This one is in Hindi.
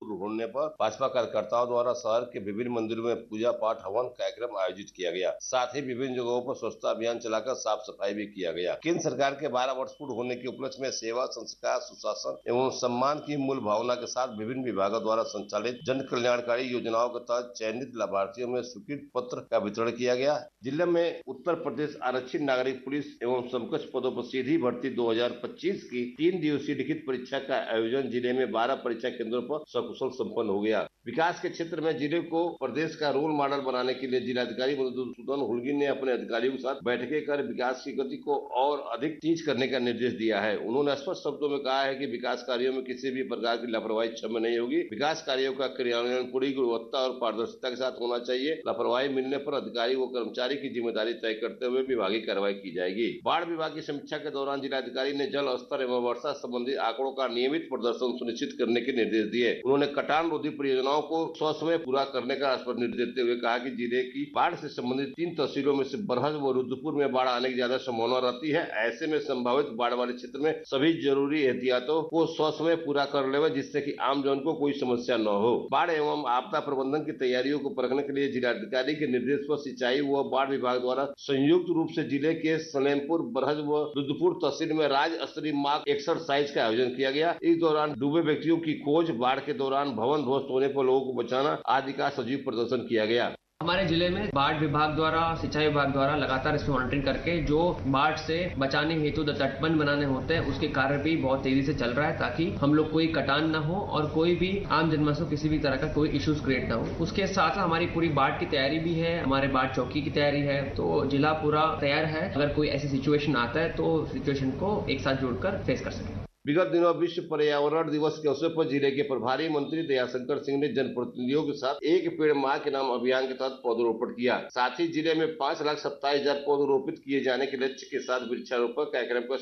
होने पर भाजपा कार्यकर्ताओं द्वारा शहर के विभिन्न मंदिरों में पूजा पाठ हवन कार्यक्रम आयोजित किया गया। साथ ही विभिन्न जगहों पर स्वच्छता अभियान चलाकर साफ सफाई भी किया गया। केंद्र सरकार के 12 वर्ष पूर्ण होने के उपलक्ष्य में सेवा, संस्कार, सुशासन एवं सम्मान की मूल भावना के साथ विभिन्न विभागों द्वारा संचालित जन कल्याणकारी योजनाओं के तहत चयनित लाभार्थियों में स्वीकृति पत्र का वितरण किया गया। जिले में उत्तर प्रदेश आरक्षित नागरिक पुलिस एवं समकक्ष पदों पर सीधी भर्ती 2025 की 3 दिवसीय लिखित परीक्षा का आयोजन जिले में 12 परीक्षा केंद्रों पर सकुशल संपन्न हो गया। विकास के क्षेत्र में जिले को प्रदेश का रोल मॉडल बनाने के लिए जिलाधिकारी मधुसूदन हुल्गी ने अपने अधिकारियों के साथ बैठकें कर विकास की गति को और अधिक तेज करने का निर्देश दिया है। उन्होंने स्पष्ट शब्दों में कहा है कि विकास कार्यों में किसी भी प्रकार की लापरवाही क्षम्य नहीं होगी। विकास कार्यों का क्रियान्वयन पूरी गुणवत्ता और पारदर्शिता के साथ होना चाहिए। लापरवाही मिलने पर अधिकारी व कर्मचारी की जिम्मेदारी तय करते हुए विभागीय कार्रवाई की जाएगी। बाढ़ विभाग की समीक्षा के दौरान जिलाधिकारी ने जल स्तर एवं वर्षा संबंधी आंकड़ों का नियमित प्रदर्शन सुनिश्चित करने के निर्देश दिए। उन्होंने कटान रोधी परियोजनाओं को ससमय पूरा करने का स्पष्ट निर्देश देते हुए कहा कि जिले की बाढ़ से संबंधित 3 तहसीलों में से बरहज व रुद्रपुर में बाढ़ आने की ज्यादा संभावना रहती है। ऐसे में संभावित बाढ़ वाले क्षेत्र में सभी जरूरी एहतियातों को ससमय पूरा कर लेवे, जिससे कि आम जन को कोई समस्या न हो। बाढ़ एवं आपदा प्रबंधन की तैयारियों को परखने के लिए जिलाधिकारी के निर्देश पर सिंचाई व बाढ़ विभाग द्वारा संयुक्त रूप से जिले के सलेमपुर, बरहज व रुद्रपुर तहसील में राज्य स्तरीय मॉक एक्सरसाइज का आयोजन किया गया। इस दौरान डूबे व्यक्तियों की खोज, बाढ़ के दौरान भवन ध्वस्त होने पर लोगों को बचाना आदि का सजीव प्रदर्शन किया गया। हमारे जिले में बाढ़ विभाग द्वारा, सिंचाई विभाग द्वारा लगातार इसकी मॉनिटरिंग करके जो बाढ़ से बचाने हेतु तटबंध बनाने होते हैं उसके कार्य भी बहुत तेजी से चल रहा है, ताकि हम लोग कोई कटान न हो और कोई भी आम जनमानस को किसी भी तरह का कोई इश्यूज क्रिएट ना हो। उसके साथ हमारी पूरी बाढ़ की तैयारी भी है, हमारे बाढ़ चौकी की तैयारी है, तो जिला पूरा तैयार है। अगर कोई ऐसी सिचुएशन आता है तो सिचुएशन को एक साथ जोड़कर फेस कर सके। विगत दिनों विश्व पर्यावरण दिवस के अवसर पर जिले के प्रभारी मंत्री दयाशंकर सिंह ने जनप्रतिनिधियों के साथ एक पेड़ मां के नाम अभियान के तहत पौधरोपण किया। साथ ही जिले में 5,27,000 पौध रोपित किए जाने के लक्ष्य के साथ वृक्षारोपण कार्यक्रम का